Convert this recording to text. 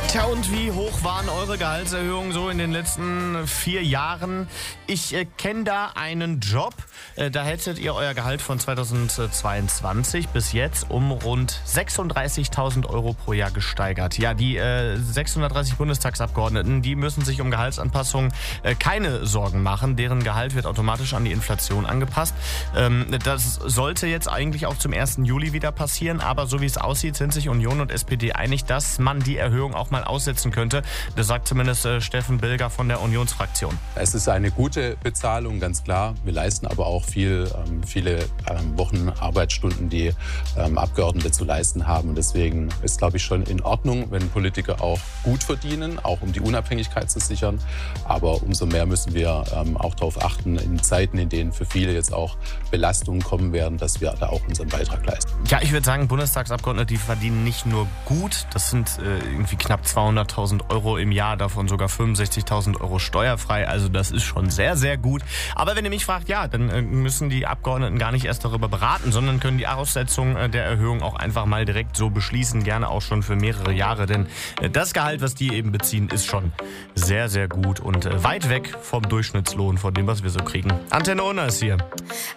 Tja, und wie hoch waren eure Gehaltserhöhungen so in den letzten 4 Jahren? Ich kenne da einen Job, da hättet ihr euer Gehalt von 2022 bis jetzt um rund 36.000 Euro pro Jahr gesteigert. Ja, die 630 Bundestagsabgeordneten, die müssen sich um Gehaltsanpassungen keine Sorgen machen. Deren Gehalt wird automatisch an die Inflation angepasst. Das sollte jetzt eigentlich auch zum 1. Juli wieder passieren, aber so wie es aussieht, sind sich Union und SPD einig, dass man die Erhöhung auch mal aussetzen könnte. Das sagt zumindest Steffen Bilger von der Unionsfraktion. Es ist eine gute Bezahlung, ganz klar. Wir leisten aber auch viele Wochen Arbeitsstunden, die Abgeordnete zu leisten haben. Und deswegen ist, glaube ich, schon in Ordnung, wenn Politiker auch gut verdienen, auch um die Unabhängigkeit zu sichern. Aber umso mehr müssen wir auch darauf achten, in Zeiten, in denen für viele jetzt auch Belastungen kommen werden, dass wir da auch unseren Beitrag leisten. Ja, ich würde sagen, Bundestagsabgeordnete, die verdienen nicht nur gut, das sind irgendwie knapp 200.000 Euro im Jahr, davon sogar 65.000 Euro steuerfrei. Also das ist schon sehr, sehr gut. Aber wenn ihr mich fragt, ja, dann müssen die Abgeordneten gar nicht erst darüber beraten, sondern können die Aussetzung der Erhöhung auch einfach mal direkt so beschließen, gerne auch schon für mehrere Jahre. Denn das Gehalt, was die eben beziehen, ist schon sehr, sehr gut und weit weg vom Durchschnittslohn, von dem, was wir so kriegen. Antenne Unna ist hier.